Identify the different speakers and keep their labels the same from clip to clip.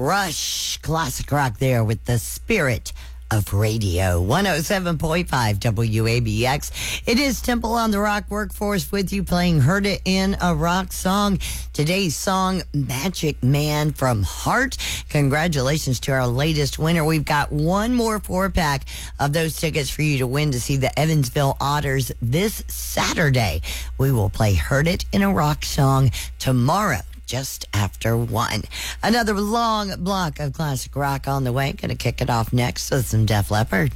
Speaker 1: Rush, classic rock there with the spirit of radio. 107.5 WABX. It is Temple on the Rock Workforce with you, playing Heard It in a Rock Song. Today's song, Magic Man from Heart. Congratulations to our latest winner. We've got one more 4-pack of those tickets for you to win to see the Evansville Otters this Saturday. We will play Heard It in a Rock Song tomorrow, just after 1. Another long block of classic rock on the way. Gonna kick it off next with some Def Leppard.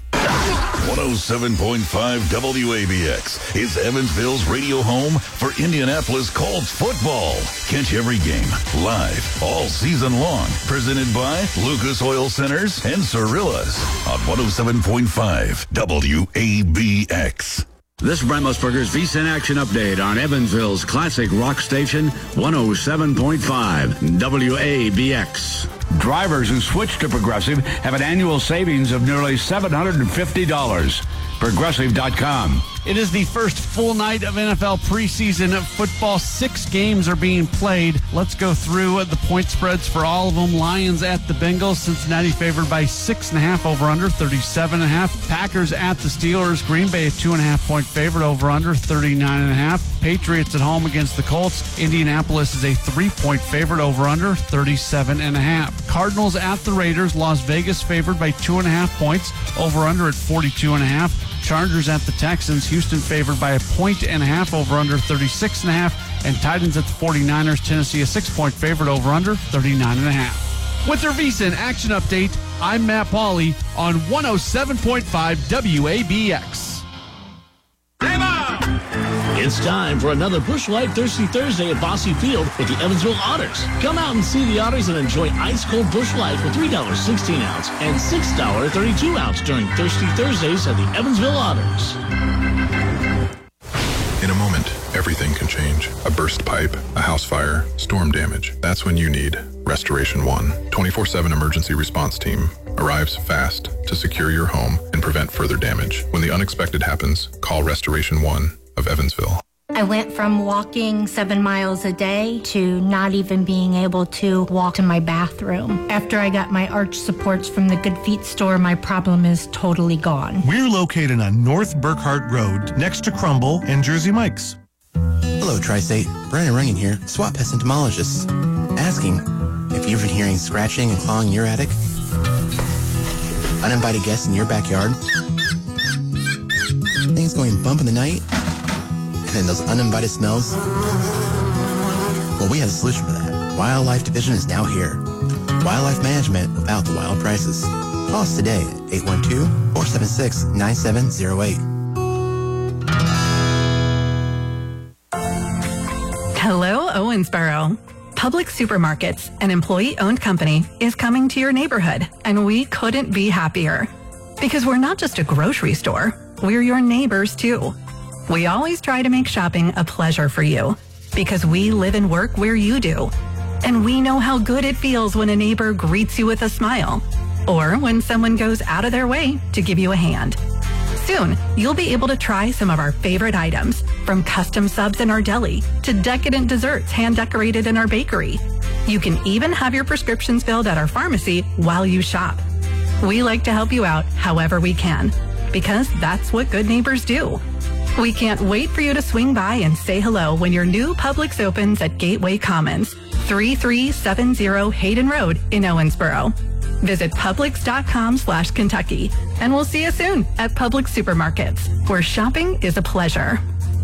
Speaker 2: 107.5 WABX is Evansville's radio home for Indianapolis Colts football. Catch every game live all season long. Presented by Lucas Oil Centers and Cirillas on 107.5 WABX.
Speaker 3: This is Brent Musburger's VSiN Action Update on Evansville's classic rock station, 107.5 WABX. Drivers who switch to Progressive have an annual savings of nearly $750. Progressive.com.
Speaker 4: It is the first full night of NFL preseason football. 6 games are being played. Let's go through the point spreads for all of them. Lions at the Bengals. Cincinnati favored by 6.5 over under 37.5. Packers at the Steelers. Green Bay a 2.5 point favorite over under 39.5. Patriots at home against the Colts. Indianapolis is a 3-point favorite over under 37.5. Cardinals at the Raiders. Las Vegas favored by 2.5 points over under at 42.5. Chargers at the Texans. Houston favored by 1.5 over under 36.5. And Titans at the 49ers. Tennessee a 6-point favorite over under 39.5. With your VSiN Action Update, I'm Matt Pauley on 107.5 WABX.
Speaker 5: It's time for another Busch Light Thirsty Thursday at Bosse Field with the Evansville Otters. Come out and see the Otters and enjoy ice-cold Busch Light for $3 16-ounce and $6 32-ounce during Thirsty Thursdays at the Evansville Otters.
Speaker 6: In a moment, everything can change. A burst pipe, a house fire, storm damage. That's when you need Restoration One. 24/7 emergency response team arrives fast to secure your home and prevent further damage. When the unexpected happens, call Restoration One of Evansville.
Speaker 7: I went from walking 7 miles a day to not even being able to walk to my bathroom. After I got my arch supports from the Good Feet store, my problem is totally gone.
Speaker 8: We're located on North Burkhart Road, next to Crumble and Jersey Mike's.
Speaker 9: Hello, Tri-State. Brandon Runyon here, SWAT pest entomologist. Asking if you've been hearing scratching and clawing in your attic? Uninvited guests in your backyard? Things going bump in the night? And then those uninvited smells? Well, we have a solution for that. Wildlife Division is now here. Wildlife management without the wild prices. Call us today at 812-476-9708.
Speaker 10: Hello, Owensboro. Publix Supermarkets, an employee-owned company, is coming to your neighborhood, and we couldn't be happier. Because we're not just a grocery store, we're your neighbors too. We always try to make shopping a pleasure for you because we live and work where you do. And we know how good it feels when a neighbor greets you with a smile or when someone goes out of their way to give you a hand. Soon, you'll be able to try some of our favorite items, from custom subs in our deli to decadent desserts hand-decorated in our bakery. You can even have your prescriptions filled at our pharmacy while you shop. We like to help you out however we can because that's what good neighbors do. We can't wait for you to swing by and say hello when your new Publix opens at Gateway Commons, 3370 Hayden Road in Owensboro. Visit Publix.com/Kentucky, and we'll see you soon at Publix Supermarkets, where shopping is a pleasure.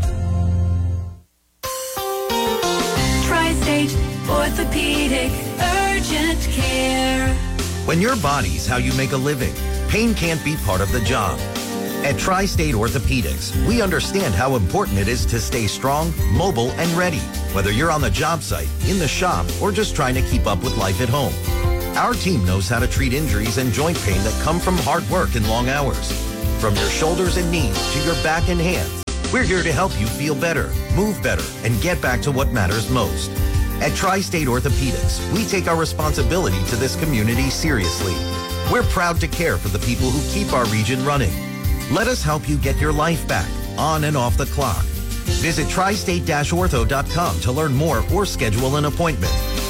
Speaker 11: Tri-State Orthopedic Urgent Care.
Speaker 12: When your body's how you make a living, pain can't be part of the job. At Tri-State Orthopedics, we understand how important it is to stay strong, mobile, and ready, whether you're on the job site, in the shop, or just trying to keep up with life at home. Our team knows how to treat injuries and joint pain that come from hard work and long hours. From your shoulders and knees to your back and hands, we're here to help you feel better, move better, and get back to what matters most. At Tri-State Orthopedics, we take our responsibility to this community seriously. We're proud to care for the people who keep our region running. Let us help you get your life back, on and off the clock. Visit tristate-ortho.com to learn more or schedule an appointment.